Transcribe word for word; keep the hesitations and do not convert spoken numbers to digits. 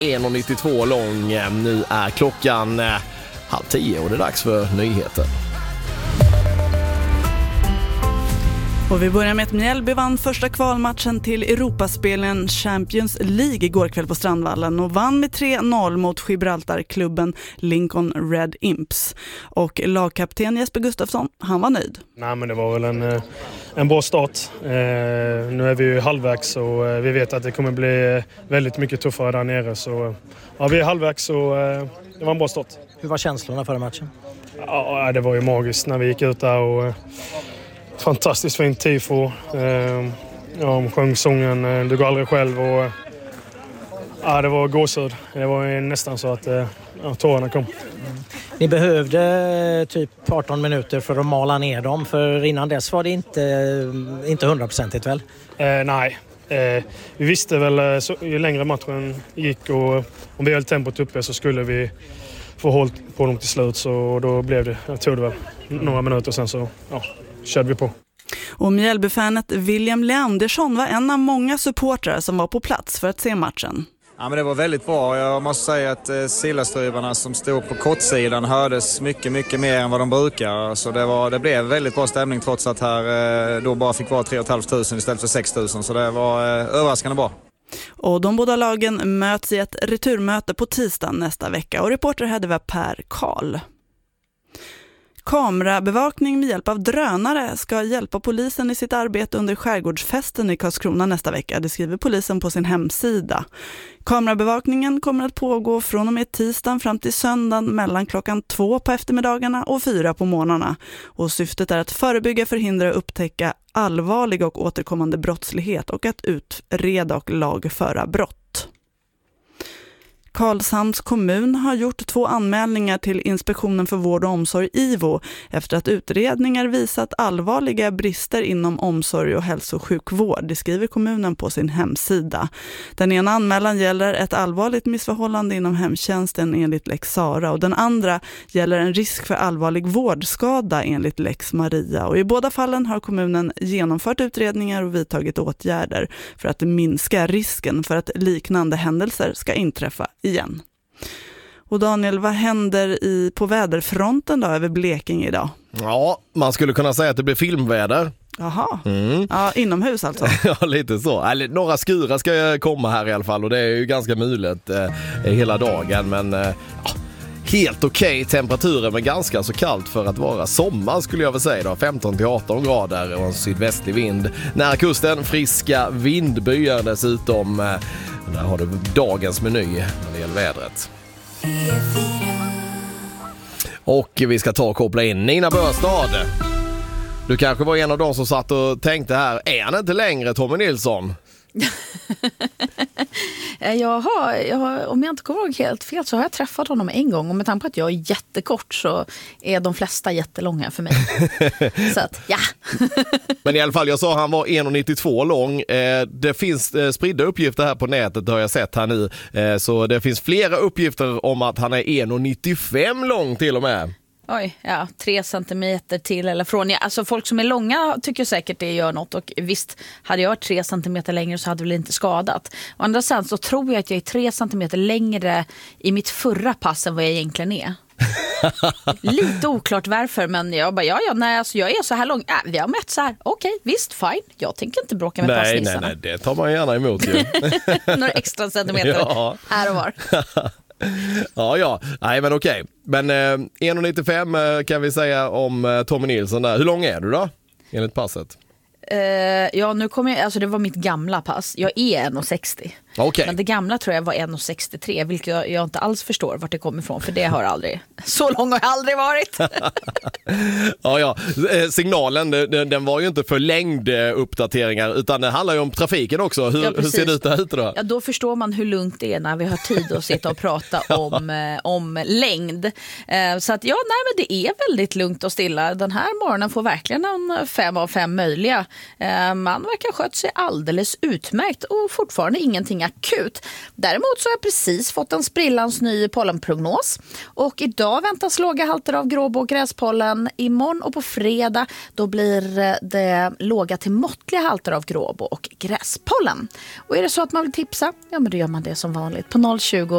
en komma nittiotvå lång. Nu är klockan halv tio och det är dags för nyheter. Och vi börjar med att Mjällby vann första kvalmatchen till Europaspelen Champions League igår kväll på Strandvallen och vann med tre noll mot Gibraltarklubben Lincoln Red Imps. Och lagkapten Jesper Gustafsson, han var nöjd. Nej, men det var väl en, en bra start. Eh, nu är vi ju halvvägs och eh, vi vet att det kommer bli väldigt mycket tuffare där nere. Så ja, vi är halvvägs och eh, det var en bra start. Hur var känslorna förra matchen? Ja, det var ju magiskt när vi gick ut där och eh, fantastiskt fint tifo. Eh, ja, sjöng sången eh, Du går aldrig själv och eh, ja, det var gåshud. Det var nästan så att eh, ja, tårarna kom. Mm. Ni behövde typ arton minuter för att mala ner dem, för innan dess var det inte, inte hundraprocentigt väl? Eh, nej, eh, vi visste väl så, ju längre matchen gick och om vi höll tempot uppe så skulle vi få håll på dem till slut, så då blev det, jag tror det var några minuter sen så ja, körde vi på. Och Mjällbyfanet William Leandersson var en av många supportrar som var på plats för att se matchen. Ja, men det var väldigt bra. Jag måste säga att eh, sillastyvarna som stod på kortsidan hördes mycket, mycket mer än vad de brukar. Så det, var, det blev väldigt bra stämning trots att här eh, då bara fick vara tre tusen femhundra istället för sex tusen. Så det var eh, överraskande bra. Och de båda lagen möts i ett returmöte på tisdag nästa vecka. Och reporter hade var Per Karl. Kamerabevakning med hjälp av drönare ska hjälpa polisen i sitt arbete under skärgårdsfesten i Karlskrona nästa vecka. Det skriver polisen på sin hemsida. Kamerabevakningen kommer att pågå från och med tisdagen fram till söndagen mellan klockan två på eftermiddagarna och fyra på morgnarna. Och syftet är att förebygga, förhindra och upptäcka allvarlig och återkommande brottslighet och att utreda och lagföra brott. Karlshamns kommun har gjort två anmälningar till Inspektionen för vård och omsorg I V O efter att utredningar visat allvarliga brister inom omsorg och hälso- och sjukvård. Det skriver kommunen på sin hemsida. Den ena anmälan gäller ett allvarligt missförhållande inom hemtjänsten enligt Lex Sara och den andra gäller en risk för allvarlig vårdskada enligt Lex Maria. Och i båda fallen har kommunen genomfört utredningar och vidtagit åtgärder för att minska risken för att liknande händelser ska inträffa igen. Och Daniel, vad händer i, på väderfronten då över Blekinge idag? Ja, man skulle kunna säga att det blir filmväder. Jaha, mm. ja, inomhus alltså. Ja, lite så. Eller, några skurar ska komma här i alla fall och det är ju ganska mulet eh, hela dagen. Men eh, helt okej temperaturer men ganska så kallt för att vara sommar skulle jag väl säga då. femton till arton grader och en sydvästlig vind. Nära kusten friska vindbyar dessutom. Eh, Där har du dagens meny när det gäller vädret. Och vi ska ta och koppla in Nina Börstad. Du kanske var en av dem som satt och tänkte här, är han inte längre Tommy Nilsson? jag har, jag har, om jag inte kommer ihåg helt fel så har jag träffat honom en gång och med tanke på att jag är jättekort så är de flesta jättelånga för mig. Så att, ja. Men i alla fall, jag sa han var en komma nittiotvå lång. Det finns spridda uppgifter här på nätet, har jag sett här nu. Så det finns flera uppgifter om att han är en komma nittiofem lång till och med. Oj, ja, tre centimeter till eller från. Ja, alltså folk som är långa tycker säkert det gör något. Och visst, hade jag varit tre centimeter längre så hade det väl inte skadat. Å andra sidan så tror jag att jag är tre centimeter längre i mitt förra pass än vad jag egentligen är. Lite oklart varför, men jag bara, ja, ja, nej, alltså jag är så här lång. Äh, vi har mätt så här, okej, visst, fine. Jag tänker inte bråka med nej, passnissarna. Nej, nej, det tar man gärna emot ju. Några extra centimeter ja. här och var. Ja, ja. Nej, men okej. Men eh, en komma nittiofem eh, kan vi säga om eh, Tommy Nilsson där. Hur lång är du då? Enligt passet. Uh, ja, nu kommer jag, alltså det var mitt gamla pass. Jag är en komma sextio. Okay. Men det gamla tror jag var en komma sextiotre, vilket jag, jag inte alls förstår vart det kommer ifrån, för det har aldrig, så lång har jag aldrig varit. ja, ja. Signalen, den, den var ju inte för längd uppdateringar, utan det handlar ju om trafiken också. Hur, ja, hur ser det ut där ute då? Ja, då förstår man hur lugnt det är när vi har tid att sitta och prata om, eh, om längd. Eh, så att ja, nej, men det är väldigt lugnt och stilla. Den här morgonen får verkligen en fem av fem möjliga. Eh, man verkar skött sig alldeles utmärkt och fortfarande ingenting akut. Däremot så har jag precis fått en sprillans ny pollenprognos och idag väntas låga halter av gråbo och gräspollen. Imorgon och på fredag då blir det låga till måttliga halter av gråbo och gräspollen. Och är det så att man vill tipsa, ja men då gör man det som vanligt på noll tjugo,